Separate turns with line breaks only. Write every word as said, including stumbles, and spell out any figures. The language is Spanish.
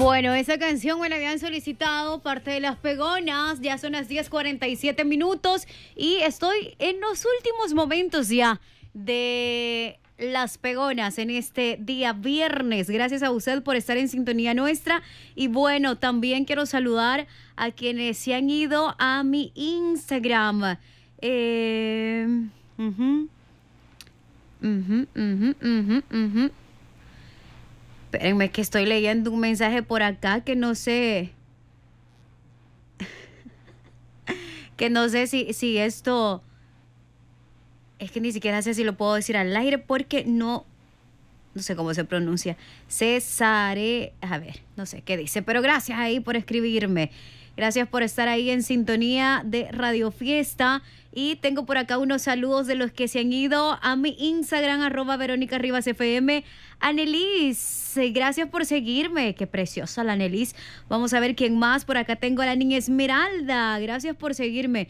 Bueno, esa canción me la habían solicitado parte de Las Pegonas. Ya son las diez cuarenta y siete minutos y estoy en los últimos momentos ya de Las Pegonas en este día viernes. Gracias a usted por estar en sintonía nuestra. Y bueno, también quiero saludar a quienes se han ido a mi Instagram. Eh, uh-huh, uh-huh, uh-huh, uh-huh, uh-huh. Espérenme que estoy leyendo un mensaje por acá que no sé, que no sé si, si esto, es que ni siquiera sé si lo puedo decir al aire porque no, no sé cómo se pronuncia. Cesare, a ver, no sé qué dice, pero gracias ahí por escribirme. Gracias por estar ahí en sintonía de Radio Fiesta. Y tengo por acá unos saludos de los que se han ido a mi Instagram, arroba Verónica Rivas F M. Anelis, gracias por seguirme. Qué preciosa la Anelis. Vamos a ver quién más. Por acá tengo a la niña Esmeralda. Gracias por seguirme.